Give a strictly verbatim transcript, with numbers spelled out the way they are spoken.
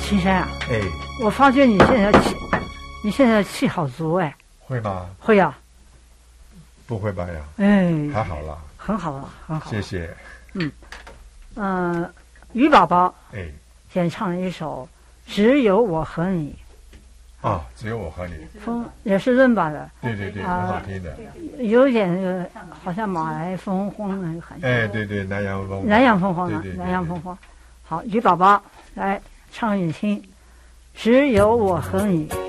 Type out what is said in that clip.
青山啊， 哎， 我发觉你现在气，你现在气好足哎。 会吗？ 会呀、啊。 不会吧呀？ 哎， 还好啦。 很好了，很好。 谢谢。 嗯，嗯、呃，于宝宝哎， 先唱一首《只有我和你》。 啊，只有我和你。 风也是伦巴的。 对对对， 啊、 很好听的。 有点那个，好像马来风荒那个感觉。 哎，对对，南洋风。 南洋风荒对对， 南洋风荒。好，于宝宝来唱一听，《只有我和你》。